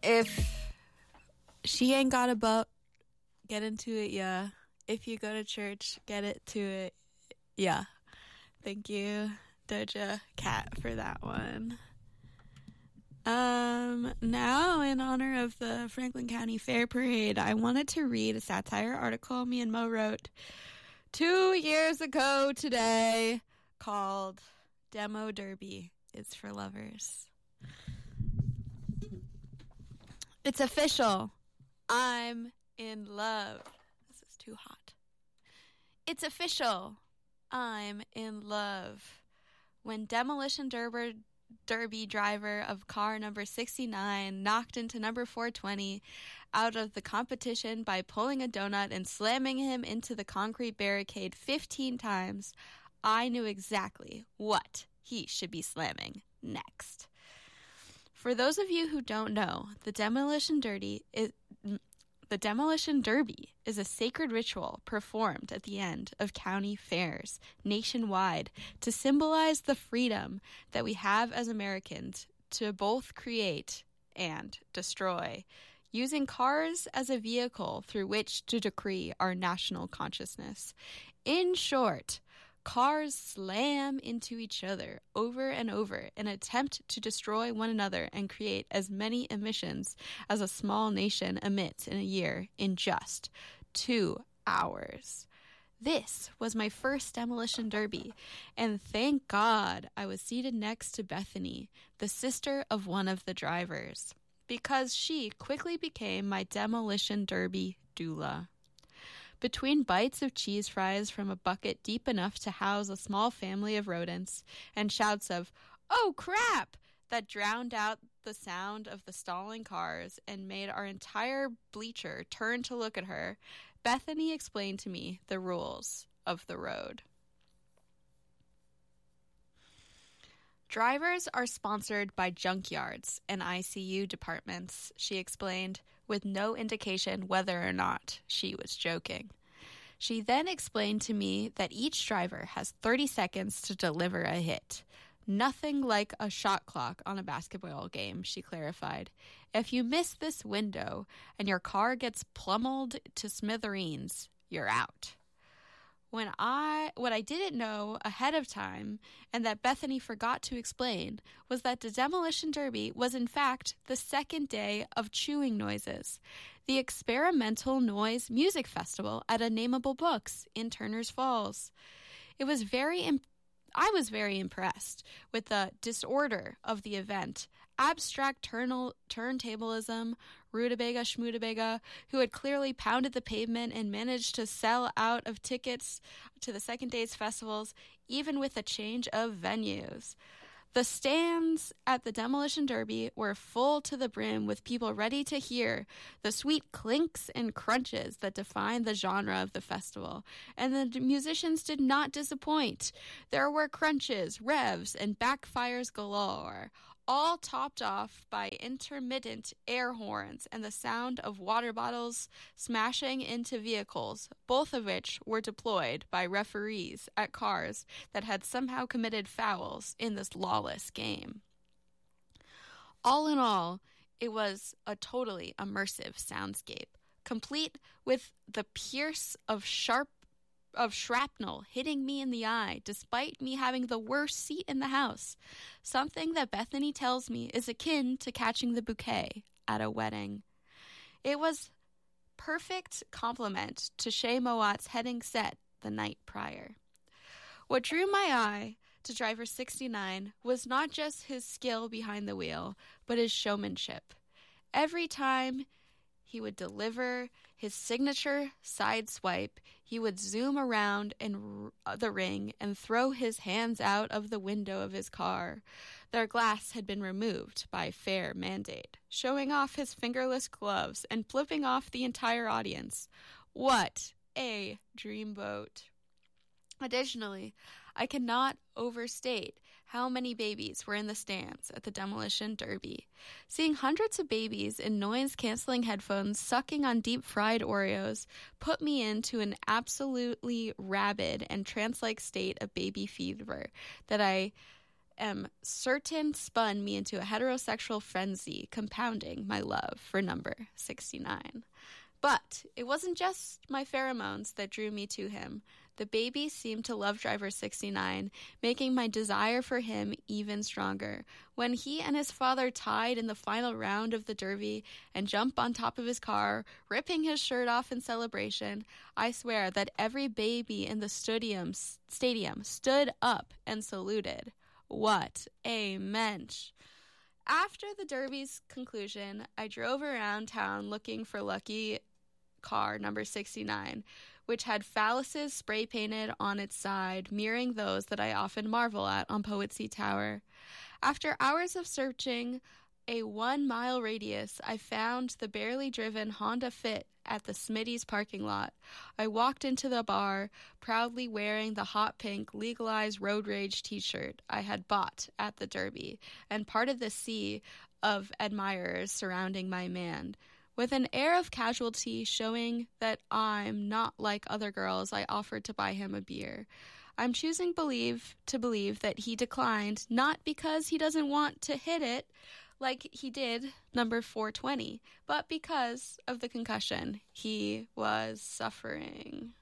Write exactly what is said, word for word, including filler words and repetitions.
If she ain't got a boat, get into it, yeah. If you go to church, get it to it, yeah. Thank you, Doja Cat, for that one. Um, now, in honor of the Franklin County Fair Parade, I wanted to read a satire article me and Mo wrote two years ago today called Demo Derby is for Lovers. It's official. I'm in love. This is too hot. It's official. I'm in love. When Demolition Derby Derby driver of car number sixty-nine knocked into number four twenty out of the competition by pulling a donut and slamming him into the concrete barricade fifteen times, I knew exactly what he should be slamming next. For those of you who don't know, the Demolition Derby is The Demolition Derby is a sacred ritual performed at the end of county fairs nationwide to symbolize the freedom that we have as Americans to both create and destroy, using cars as a vehicle through which to decree our national consciousness. In short, cars slam into each other over and over in an attempt to destroy one another and create as many emissions as a small nation emits in a year in just two hours. This was my first Demolition Derby, and thank God I was seated next to Bethany, the sister of one of the drivers, because she quickly became my Demolition Derby doula. Between bites of cheese fries from a bucket deep enough to house a small family of rodents and shouts of, "Oh crap!" that drowned out the sound of the stalling cars and made our entire bleacher turn to look at her, Bethany explained to me the rules of the road. Drivers are sponsored by junkyards and I C U departments, she explained, with no indication whether or not she was joking. She then explained to me that each driver has thirty seconds to deliver a hit. Nothing like a shot clock on a basketball game, she clarified. If you miss this window and your car gets pummeled to smithereens, you're out. When I, what I didn't know ahead of time, and that Bethany forgot to explain, was that the Demolition Derby was in fact the second day of Chewing Noises, the experimental noise music festival at Unnameable Books in Turner's Falls. It was very imp- I was very impressed with the disorder of the event, abstract turnal, turntablism, rutabaga schmutabaga, who had clearly pounded the pavement and managed to sell out of tickets to the second day's festivals, even with a change of venues. The stands at the Demolition Derby were full to the brim with people ready to hear the sweet clinks and crunches that define the genre of the festival, and the musicians did not disappoint. There were crunches, revs, and backfires galore, all topped off by intermittent air horns and the sound of water bottles smashing into vehicles, both of which were deployed by referees at cars that had somehow committed fouls in this lawless game. All in all, it was a totally immersive soundscape, complete with the pierce of sharp of shrapnel hitting me in the eye despite me having the worst seat in the house, something that Bethany tells me is akin to catching the bouquet at a wedding. It was perfect complement to Shay Mowat's heading set the night prior. What drew my eye to driver sixty-nine was not just his skill behind the wheel, but his showmanship. Every time he would deliver his signature side swipe, he would zoom around in r- the ring and throw his hands out of the window of his car. Their glass had been removed by fair mandate, showing off his fingerless gloves and flipping off the entire audience. What a dreamboat. Additionally, I cannot overstate how many babies were in the stands at the Demolition Derby. Seeing hundreds of babies in noise-canceling headphones sucking on deep-fried Oreos put me into an absolutely rabid and trance-like state of baby fever that I am certain spun me into a heterosexual frenzy, compounding my love for number sixty-nine. But it wasn't just my pheromones that drew me to him. The baby seemed to love driver sixty-nine, making my desire for him even stronger. When he and his father tied in the final round of the Derby and jumped on top of his car, ripping his shirt off in celebration, I swear that every baby in the stadium, stadium stood up and saluted. What a mensch! After the Derby's conclusion, I drove around town looking for Lucky car number sixty-nine, which had phalluses spray painted on its side, mirroring those that I often marvel at on Poetsy Tower. After hours of searching a one-mile radius, I found the barely driven Honda Fit at the Smitty's parking lot. I walked into the bar, proudly wearing the hot pink Legalized Road Rage t-shirt I had bought at the Derby, and part of the sea of admirers surrounding my man. With an air of casualty showing that I'm not like other girls, I offered to buy him a beer. I'm choosing believe to believe that he declined, not because he doesn't want to hit it like he did number four twenty, but because of the concussion he was suffering.